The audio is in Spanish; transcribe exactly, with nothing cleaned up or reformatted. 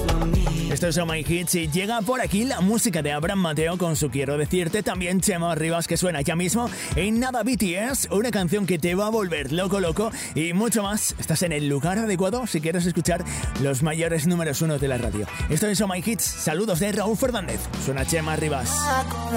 Esto es Oh My Hits y llega por aquí la música de Abraham Mateo con su Quiero Decirte, también Chema Rivas que suena ya mismo, en nada B T S, una canción que te va a volver loco loco y mucho más. Estás en el lugar adecuado si quieres escuchar los mayores números uno de la radio. Esto es Oh My Hits, saludos de Raúl Fernández, suena Chema Rivas.